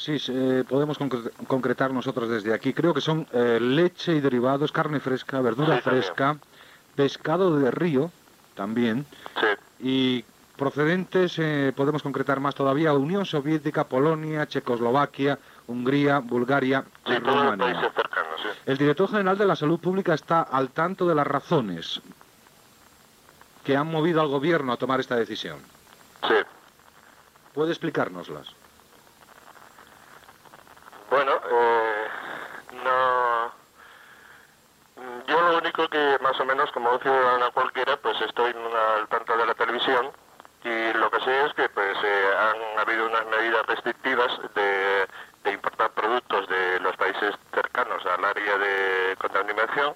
Sí, podemos concretar nosotros desde aquí. Creo que son leche y derivados, carne fresca, verdura fresca, pescado de río también. Sí. Y procedentes, podemos concretar más todavía, Unión Soviética, Polonia, Checoslovaquia, Hungría, Bulgaria y Rumanía. Países cercanos, sí. El director general de la Salud Pública está al tanto de las razones que han movido al gobierno a tomar esta decisión. Sí. ¿Puede explicárnoslas? Bueno, no... Yo lo único que más o menos como un ciudadano cualquiera, pues estoy al tanto de la televisión y lo que sé es que pues han habido unas medidas restrictivas de importar productos de los países cercanos al área de contaminación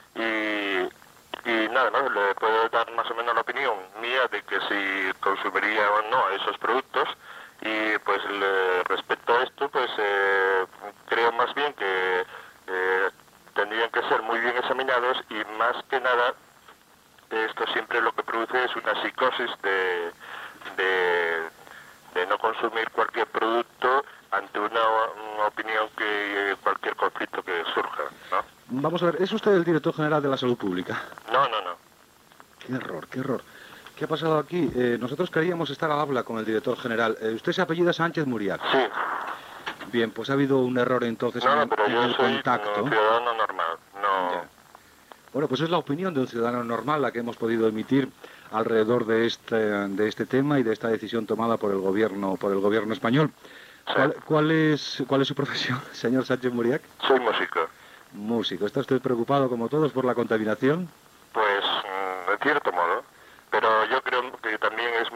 y nada más, le puedo dar más o menos la opinión mía de que si consumiría o no esos productos. Y pues respecto a esto, pues creo más bien que tendrían que ser muy bien examinados y más que nada esto siempre lo que produce es una psicosis de no consumir cualquier producto ante una opinión que cualquier conflicto que surja, ¿no? Vamos a ver, ¿es usted el director general de la Salud Pública? No. Qué error. ¿Qué ha pasado aquí? Nosotros queríamos estar al habla con el director general. Usted se apellida Sánchez Muriac. Sí. Bien, pues ha habido un error entonces No, en pero yo el soy contacto. un ciudadano normal, no... Ya. Bueno, pues es la opinión de un ciudadano normal la que hemos podido emitir alrededor de este tema y de esta decisión tomada por el gobierno español. Sí. ¿Cuál es su profesión, señor Sánchez Muriac? Soy músico. Músico. ¿Está usted preocupado, como todos, por la contaminación? Pues, de cierto modo. Pero yo creo que también es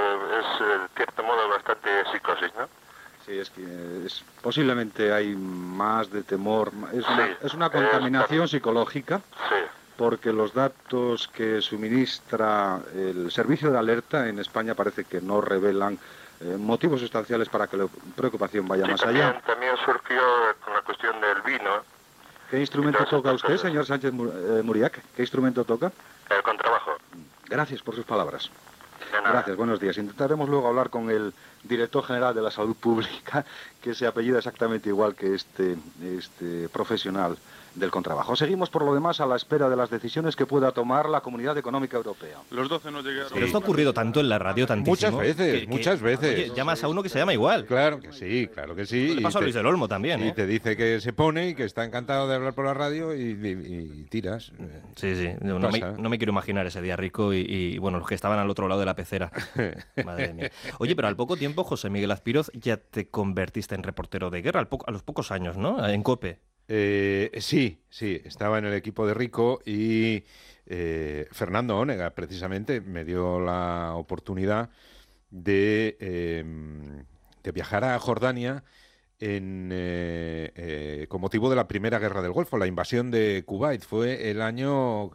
de cierto modo, bastante psicosis, ¿no? Sí, es que posiblemente hay más de temor. Es una contaminación psicológica. Sí. Porque los datos que suministra el servicio de alerta en España parece que no revelan motivos sustanciales para que la preocupación vaya más allá. También surgió con la cuestión del vino. ¿Qué instrumento toca usted, señor Sánchez Muriac? ¿Qué instrumento toca? El contrabajo. Gracias por sus palabras. De nada. Gracias, buenos días. Intentaremos luego hablar con el director general de la Salud Pública, que se apellida exactamente igual que este profesional del contrabajo. Seguimos por lo demás a la espera de las decisiones que pueda tomar la Comunidad Económica Europea. Los 12 no llegaron. Pero esto ha ocurrido tanto en la radio, tantísimo. Muchas veces. Oye, llamas a uno que se llama igual. Claro que sí. Le pasó a Luis del Olmo también, Y te dice que se pone y que está encantado de hablar por la radio y tiras. Sí. No me quiero imaginar ese día rico y bueno, los que estaban al otro lado de la pecera. Madre mía. Oye, pero al poco tiempo, José Miguel Azpiroz, ya te convertiste en reportero de guerra, a los pocos años, ¿no? En COPE. Sí, estaba en el equipo de Rico y Fernando Onega precisamente me dio la oportunidad de viajar a Jordania con motivo de la Primera Guerra del Golfo, la invasión de Kuwait. Fue el año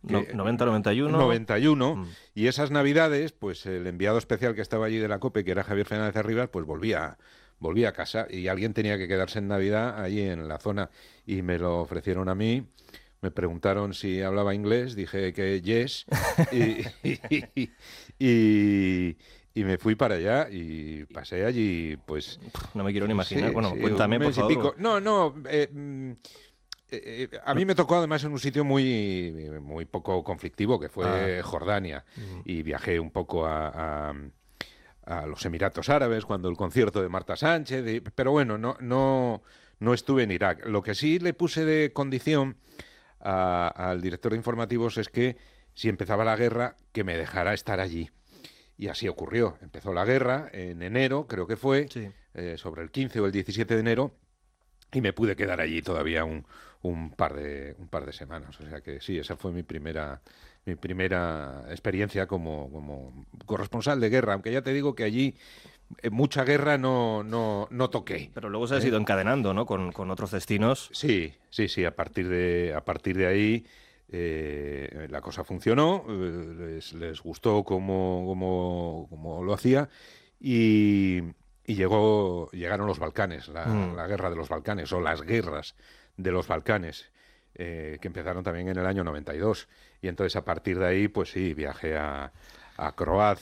90-91. Y esas navidades, pues el enviado especial que estaba allí de la COPE, que era Javier Fernández Arribas, pues volvía a casa y alguien tenía que quedarse en Navidad allí en la zona y me lo ofrecieron a mí. Me preguntaron si hablaba inglés, dije que yes y me fui para allá y pasé allí, pues... No me quiero ni imaginar, cuéntame, por favor. A mí me tocó además en un sitio muy poco conflictivo, que fue Jordania, y viajé un poco a los Emiratos Árabes cuando el concierto de Marta Sánchez, pero bueno, no estuve en Irak. Lo que sí le puse de condición al director de informativos es que si empezaba la guerra, que me dejara estar allí. Y así ocurrió. Empezó la guerra en enero, creo que fue, sobre el 15 o el 17 de enero, y me pude quedar allí todavía un par de semanas. O sea que sí, esa fue mi primera experiencia como corresponsal de guerra, aunque ya te digo que allí mucha guerra no toqué. Pero luego se ha ido encadenando, ¿no? Con otros destinos. Sí, a partir de ahí la cosa funcionó, les gustó como lo hacía y llegaron los Balcanes, la guerra de los Balcanes o las guerras de los Balcanes, que empezaron también en el año 92. Y entonces a partir de ahí, pues sí, viajé a Croacia,